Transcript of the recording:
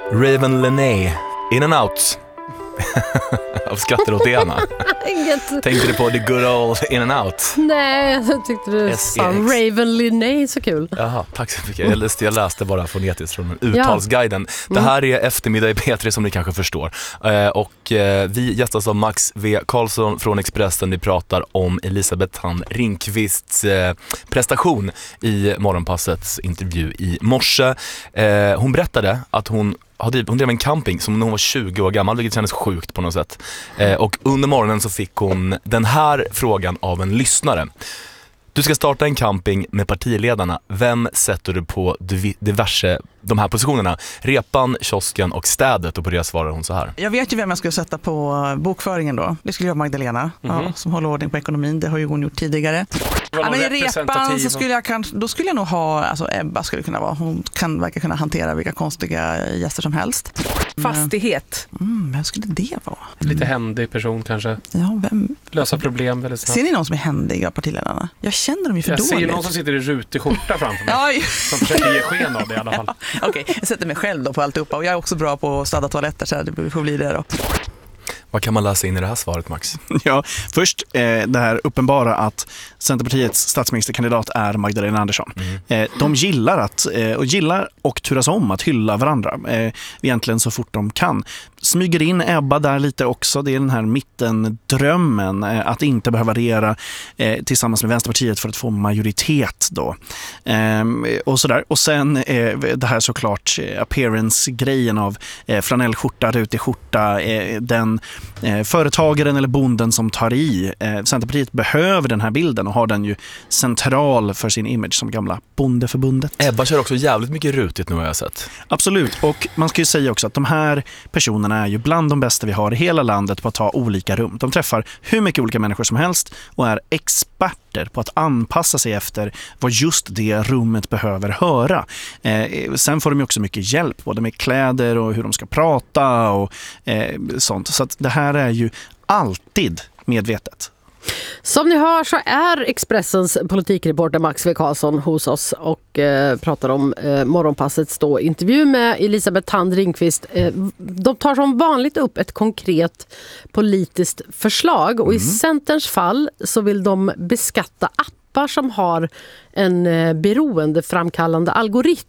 Raven Lené, In and Out. Av skrattar åt det, Anna. Tänkte du på The Good Old In and Out? Nej, jag tyckte du sa Raven Lené, så kul. Jaha, tack så mycket. Jag läste bara fonetiskt från uttalsguiden. Det här är eftermiddag i P3 som ni kanske förstår. Och vi gästas av Max V. Karlsson från Expressen. Vi pratar om Elisabeth Thand Ringqvists prestation i Morgonpassets intervju i morse. Hon berättade att hon drev en camping som när hon var 20 år gammal, vilket kändes sjukt på något sätt. Och under morgonen så fick hon den här frågan av en lyssnare. Du ska starta en camping med partiledarna. Vem sätter du på diverse de här positionerna? Repan, kiosken och städet. Och på det svarar hon så här. Jag vet ju vem jag skulle sätta på bokföringen då. Det skulle jag vara Magdalena, som håller ordning på ekonomin. Det har ju hon gjort tidigare. Men i repan så skulle jag nog ha, alltså Ebba skulle kunna vara. Hon verkar kunna hantera vilka konstiga gäster som helst. Fastighet. Vem skulle det vara? Lite händig person kanske. Ja, vem? Lösa problem väldigt snabbt. Ser ni någon som är händig av partiledarna? Jag känner dem ju för dåligt. Jag ser någon som sitter i rutig skjorta framför mig. Som försöker ge sken av det i alla fall. Okej, jag sätter mig själv då på alltihopa. Och jag är också bra på att städa toaletter, så det får bli det då. Vad kan man läsa in i det här svaret, Max? Ja, först det här uppenbara att Centerpartiets statsministerkandidat är Magdalena Andersson. De gillar och turas om att hylla varandra egentligen så fort de kan. Smyger in Ebba där lite också. Det är den här mittendrömmen att inte behöva regera tillsammans med Vänsterpartiet för att få majoritet då. Och sådär. Och sen det här såklart appearance-grejen av flanellskjorta, rutig skjorta, den företagaren eller bonden som tar i. Centerpartiet behöver den här bilden och har den ju central för sin image som gamla bondeförbundet. Ebba kör också jävligt mycket rutigt nu, har jag sett. Absolut, och man ska ju säga också att de här personerna är ju bland de bästa vi har i hela landet på att ta olika rum. De träffar hur mycket olika människor som helst och är experter på att anpassa sig efter vad just det rummet behöver höra. Sen får de ju också mycket hjälp både med kläder och hur de ska prata och sånt. Så att det här är ju alltid medvetet. Som ni hör så är Expressens politikreporter Max V. Karlsson hos oss och pratar om Morgonpassets intervju med Elisabeth Thand Ringqvist. De tar som vanligt upp ett konkret politiskt förslag och i Centerns fall så vill de beskatta appar som har en beroendeframkallande algoritm.